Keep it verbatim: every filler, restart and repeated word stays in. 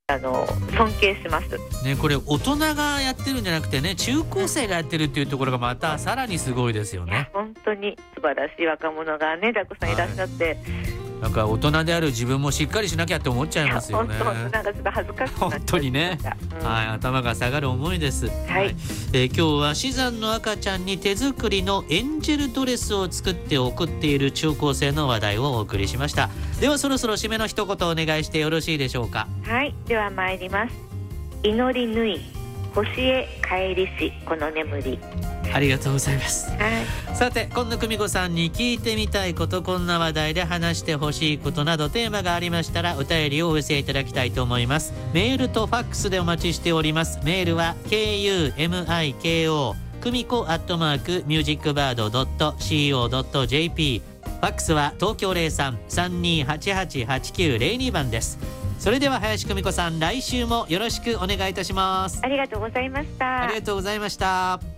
あの尊敬しますね。これ大人がやってるんじゃなくてね、中高生がやってるっていうところがまたさらにすごいですよね。 本当に素晴らしい若者がねたくさんいらっしゃって、はい、 なんか大人である自分もしっかりしなきゃって思っちゃいますよね。 本当なんかちょっと恥ずかしくなっちゃいました。 本当にね、うん、はい、頭が下がる思いです。はい、はい、えー、今日は死産の赤ちゃんに手作りのエンジェルドレスを作って送っている中高生の話題をお送りしました。ではそろそろ締めの一言お願いしてよろしいでしょうか。 はい、では参ります。祈り縫い星へ帰りしこの眠り。 ありがとうございます。 はい、 さて今野久美子さんに聞いてみたいこと、こんな話題で話してほしいことなどテーマがありましたらお便りをお寄せいただきたいと思います。メールとファックスでお待ちしております。メールは ケーユーエムアイケーオー 久美子アットマークミュージックバードドットシーオードットジェーピー、 ファックスは東京 ゼロさん さんにーはちはちはちきゅうゼロに 番です。それでは林久美子さん、来週もよろしくお願いいたします。 ありがとうございました。 ありがとうございました。